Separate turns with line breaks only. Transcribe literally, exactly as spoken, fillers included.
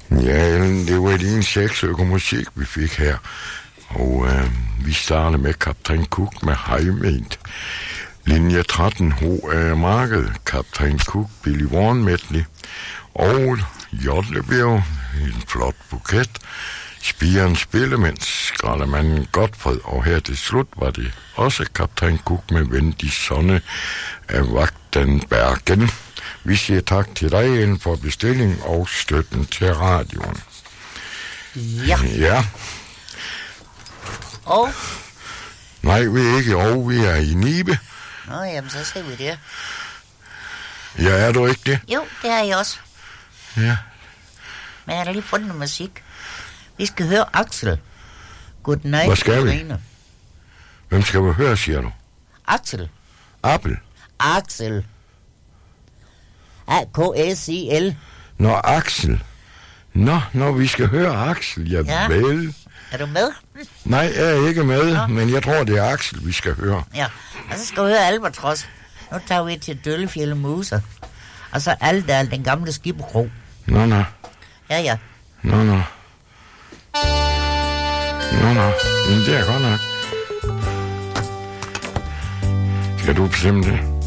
Ja, det var lige en seks-økker musik, vi fik her. Og øh, vi startede med Kaptajn Cook med Hejment. Linje tretten, H A Marked, Kaptajn Cook, Billy Warren medley. Og Jotlebjerg, en flot buket. Spiren Spillemænds, Skraldemanden Godfred. Og her til slut var det også Kaptajn Cook med Vendig Sonne af Vagtenbergen. Vi siger tak til dig inden for bestilling og støtten til radioen.
Ja.
Ja.
Og?
Nej, vi er ikke, og vi er i Nibe.
Nå, jamen, så ser vi det.
Ja, er du ikke det?
Jo, det er jeg også.
Ja.
Men jeg har lige fundet noget musik. Vi skal høre Axel. Good night.
Hvad skal vi? Hvem skal vi høre, siger du?
Axel.
Appel.
Axel. A K S I L.
Nå, Axel. Nå, når vi skal høre Axel, ja, ja. Vel.
Er du med?
Nej, jeg er ikke med,
Nå.
Men jeg tror, det er Axel, vi skal høre.
Ja, og så skal vi høre Albatros. Nu tager vi til Døllefjælde Muser. Og så Aldal, den gamle skibekro.
Nå, nå.
Ja, ja.
Nå, nå. Nå, nå. Men det er godt nok. Skal du bestemme det?